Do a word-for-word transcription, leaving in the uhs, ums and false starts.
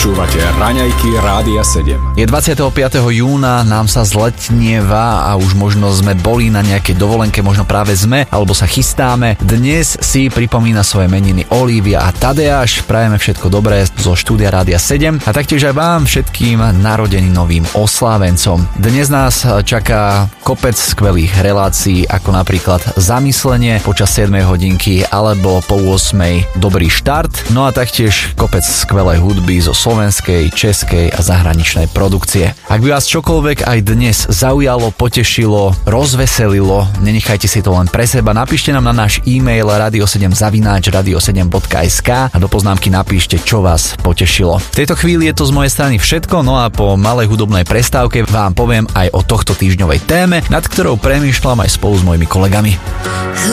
Počúvate Raňajky Rádia sedem. Je dvadsiateho piateho júna, nám sa zletnieva a už možno sme boli na nejakej dovolenke, možno práve sme, alebo sa chystáme. Dnes si pripomína svoje meniny Olivia a Tadeáš. Prajeme všetko dobré zo štúdia Rádia sedem a taktiež aj vám všetkým narodeninovým oslávencom. Dnes nás čaká kopec skvelých relácií, ako napríklad Zamyslenie počas siedmej hodinky alebo po ôsmej Dobrý štart. No a taktiež kopec skvelej hudby zo slovenskej, českej a zahraničnej produkcie. Ak by vás čokoľvek aj dnes zaujalo, potešilo, rozveselilo, nenechajte si to len pre seba, napíšte nám na náš e-mail radio sedem zavináč radio sedem bodka es ká a do poznámky napíšte, čo vás potešilo. V tejto chvíli je to z mojej strany všetko, no a po malej hudobnej prestávke vám poviem aj o tohto týždňovej téme, nad ktorou premýšľam aj spolu s mojimi kolegami.